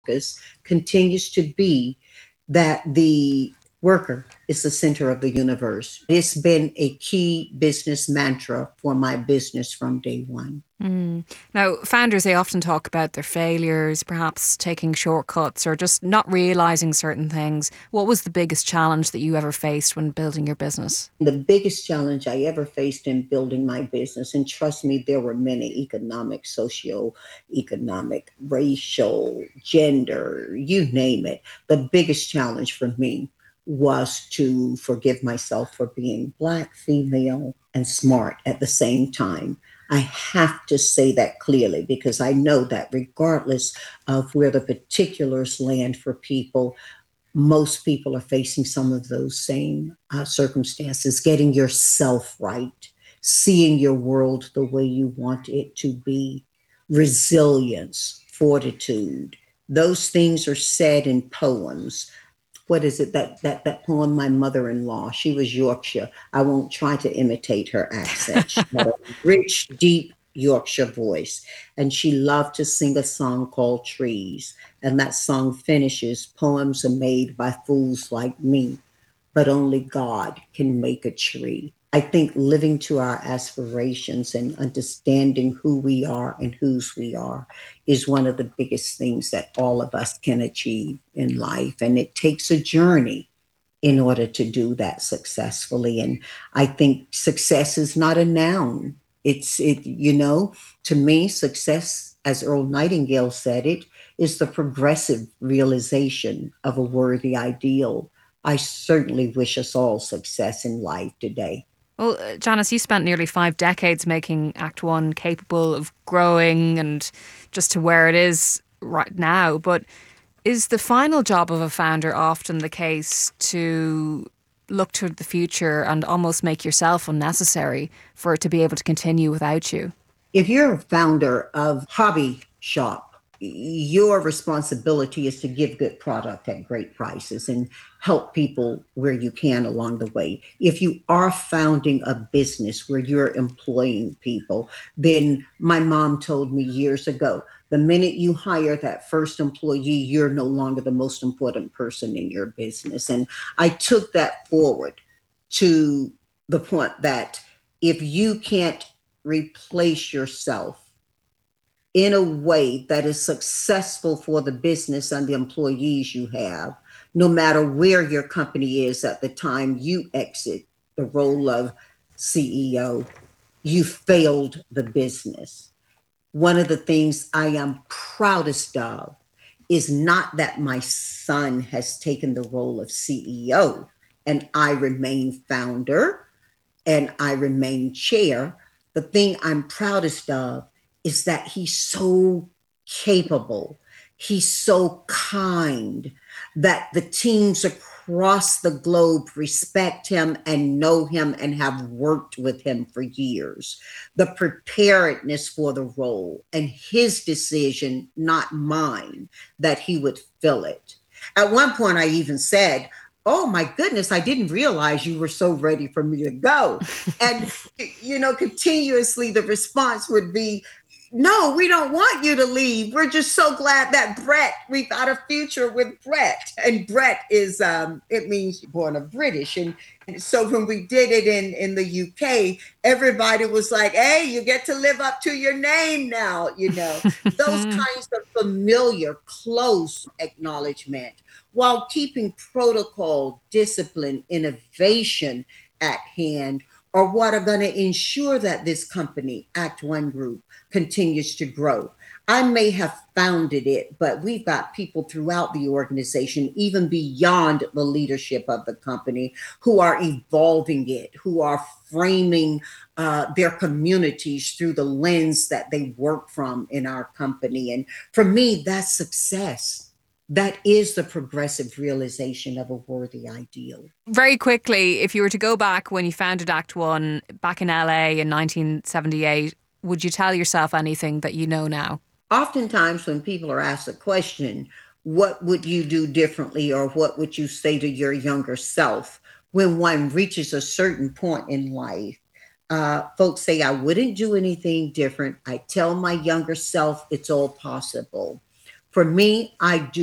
focus continues to be that the worker is the center of the universe. It's been a key business mantra for my business from day one. Now, founders, they often talk about their failures, perhaps taking shortcuts or just not realizing certain things. What was the biggest challenge that you ever faced when building your business? The biggest challenge I ever faced in building my business, and trust me, there were many economic, socio-economic, racial, gender, you name it. The biggest challenge for me was to forgive myself for being Black, female, and smart at the same time. I have to say that clearly because I know that regardless of where the particulars land for people, most people are facing some of those same circumstances. Getting yourself right, seeing your world the way you want it to be, resilience, fortitude. Those things are said in poems. What is it that poem? My mother-in-law, she was Yorkshire. I won't try to imitate her accent. She had a rich, deep Yorkshire voice, and she loved to sing a song called Trees. And that song finishes, poems are made by fools like me, but only God can make a tree. I think living to our aspirations and understanding who we are and whose we are is one of the biggest things that all of us can achieve in life. And it takes a journey in order to do that successfully. And I think success is not a noun. To me, success, as Earl Nightingale said it, is the progressive realization of a worthy ideal. I certainly wish us all success in life today. Well, Janice, you spent nearly 5 decades making Act One capable of growing and just to where it is right now. But is the final job of a founder often the case to look to the future and almost make yourself unnecessary for it to be able to continue without you? If you're a founder of hobby shop, your responsibility is to give good product at great prices and help people where you can along the way. If you are founding a business where you're employing people, then my mom told me years ago, the minute you hire that first employee, you're no longer the most important person in your business. And I took that forward to the point that if you can't replace yourself in a way that is successful for the business and the employees you have, no matter where your company is at the time you exit the role of CEO, you failed the business. One of the things I am proudest of is not that my son has taken the role of CEO and I remain founder and I remain chair. The thing I'm proudest of is that he's so capable, he's so kind, that the teams across the globe respect him and know him and have worked with him for years. The preparedness for the role and his decision, not mine, that he would fill it. At one point, I even said, oh my goodness, I didn't realize you were so ready for me to go. And, continuously the response would be, no, we don't want you to leave. We're just so glad that Brett, we got a future with Brett. And Brett is, it means born of British. And so when we did it in the UK, everybody was like, hey, you get to live up to your name now. Those kinds of familiar, close acknowledgement while keeping protocol, discipline, innovation at hand are what are going to ensure that this company, Act One Group, continues to grow. I may have founded it, but we've got people throughout the organization, even beyond the leadership of the company, who are evolving it, who are framing their communities through the lens that they work from in our company. And for me, that's success. That is the progressive realization of a worthy ideal. Very quickly, if you were to go back when you founded Act One back in LA in 1978, would you tell yourself anything that you know now? Oftentimes, when people are asked a question, what would you do differently or what would you say to your younger self when one reaches a certain point in life? Folks say, I wouldn't do anything different. I tell my younger self it's all possible. For me, I do